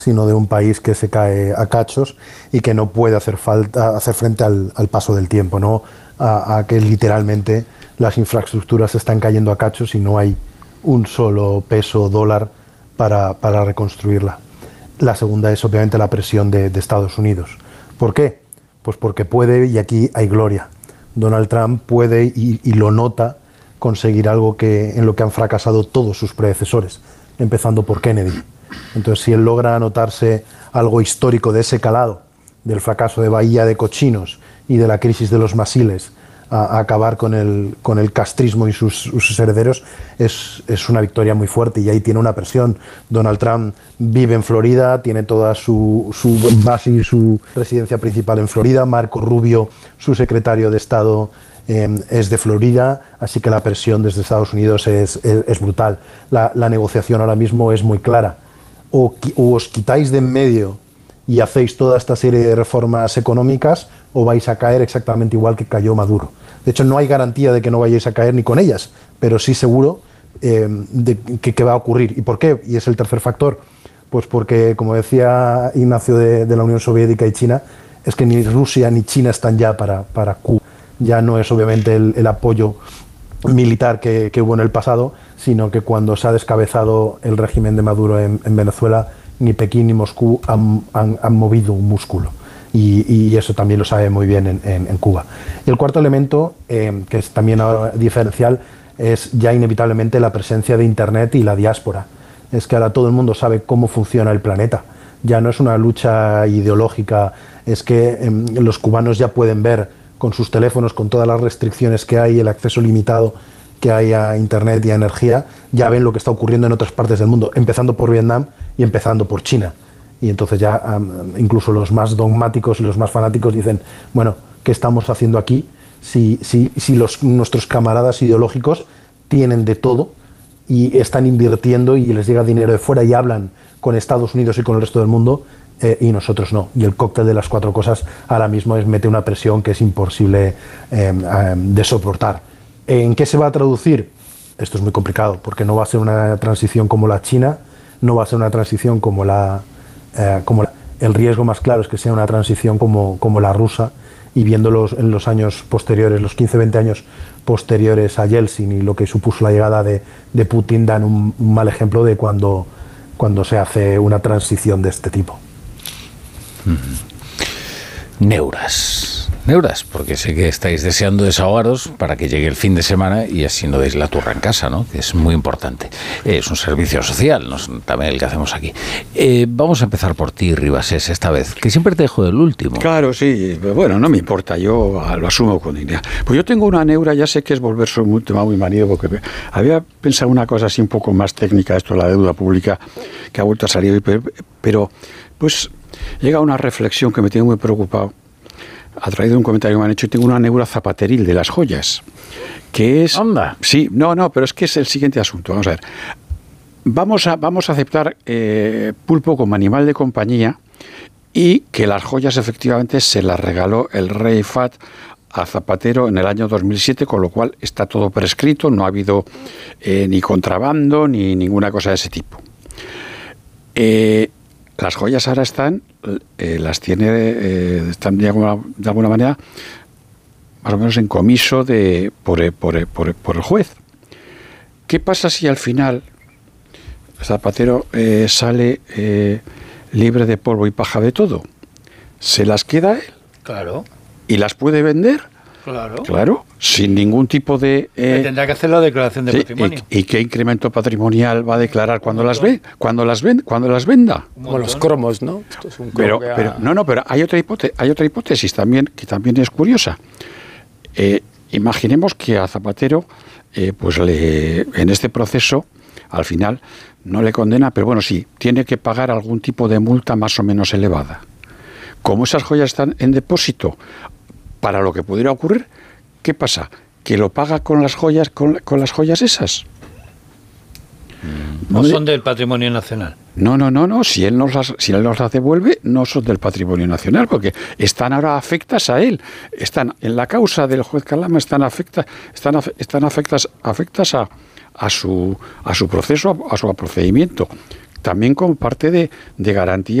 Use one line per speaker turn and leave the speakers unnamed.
sino de un país que se cae a cachos y que no puede hacer frente al paso del tiempo, ¿no? A que literalmente las infraestructuras están cayendo a cachos y no hay un solo peso o dólar para reconstruirla. La segunda es obviamente la presión de Estados Unidos. ¿Por qué? Pues porque puede, y aquí hay gloria, Donald Trump puede, y lo nota, conseguir algo en lo que han fracasado todos sus predecesores, empezando por Kennedy. Entonces, si él logra anotarse algo histórico de ese calado, del fracaso de Bahía de Cochinos y de la crisis de los masiles, a acabar con el castrismo y sus herederos, es una victoria muy fuerte, y ahí tiene una presión. Donald Trump vive en Florida, tiene toda su base y su residencia principal en Florida. Marco Rubio, su secretario de Estado, es de Florida, así que la presión desde Estados Unidos es brutal. La negociación ahora mismo es muy clara. O os quitáis de en medio y hacéis toda esta serie de reformas económicas, o vais a caer exactamente igual que cayó Maduro. De hecho, no hay garantía de que no vayáis a caer ni con ellas, pero sí seguro de que va a ocurrir. ¿Y por qué? Y es el tercer factor. Pues porque, como decía Ignacio de la Unión Soviética y China, es que ni Rusia ni China están ya para Cuba. Ya no es obviamente el apoyo militar que hubo en el pasado, sino que cuando se ha descabezado el régimen de Maduro en Venezuela, ni Pekín ni Moscú han movido un músculo. Y eso también lo sabe muy bien en Cuba. Y el cuarto elemento, que es también ahora diferencial, es ya inevitablemente la presencia de Internet y la diáspora. Es que ahora todo el mundo sabe cómo funciona el planeta. Ya no es una lucha ideológica, es que los cubanos ya pueden ver con sus teléfonos, con todas las restricciones que hay, el acceso limitado que hay a Internet y a energía, ya ven lo que está ocurriendo en otras partes del mundo, empezando por Vietnam y empezando por China. Y entonces ya incluso los más dogmáticos y los más fanáticos dicen, bueno, ¿qué estamos haciendo aquí si nuestros camaradas ideológicos tienen de todo y están invirtiendo y les llega dinero de fuera y hablan con Estados Unidos y con el resto del mundo, y nosotros no? Y el cóctel de las cuatro cosas ahora mismo mete una presión que es imposible de soportar. ¿En qué se va a traducir? Esto es muy complicado, porque no va a ser una transición como la China, no va a ser una transición como el riesgo más claro es que sea una transición como la rusa, y viéndolos en los años posteriores, los 15-20 años posteriores a Yeltsin y lo que supuso la llegada de Putin, dan un mal ejemplo de cuando se hace una transición de este tipo.
Neuras, porque sé que estáis deseando desahogaros para que llegue el fin de semana y así no deis la turra en casa, ¿no? Que es muy importante. Es un servicio social, no es también el que hacemos aquí. Vamos a empezar por ti, Ribasés, esta vez, que siempre te dejo del último.
Claro, sí. Bueno, no me importa, yo lo asumo con dignidad. Pues yo tengo una neura, ya sé que es volverse un tema muy manido, porque había pensado una cosa así un poco más técnica, esto de la deuda pública, que ha vuelto a salir hoy, pero pues llega una reflexión que me tiene muy preocupado. A través de un comentario que me han hecho, tengo una neura zapateril de las joyas, que es...
Anda.
Sí, no, pero es que es el siguiente asunto. Vamos a ver. Vamos a aceptar pulpo como animal de compañía, y que las joyas efectivamente se las regaló el rey Fahd a Zapatero en el año 2007, con lo cual está todo prescrito, no ha habido ni contrabando ni ninguna cosa de ese tipo. Las joyas ahora están de alguna manera más o menos en comiso por el juez. ¿Qué pasa si al final Zapatero sale libre de polvo y paja de todo? ¿Se las queda él?
Claro.
¿Y las puede vender? Claro, sin ningún tipo de...
tendrá que hacer la declaración de patrimonio.
¿Y qué incremento patrimonial va a declarar cuando las venda?
Como los cromos, ¿no? Esto es un cromo
pero hay otra hipótesis también, que también es curiosa. Imaginemos que a Zapatero, en este proceso, al final, no le condena, pero bueno, sí, tiene que pagar algún tipo de multa más o menos elevada. Como esas joyas están en depósito, para lo que pudiera ocurrir, ¿qué pasa? ¿Que lo paga con las joyas esas?
No son del patrimonio nacional.
No. Si él nos las devuelve, no son del patrimonio nacional, porque están ahora afectas a él. Están en la causa del juez Calama, están afectas a su proceso, a su procedimiento. también como parte de garantía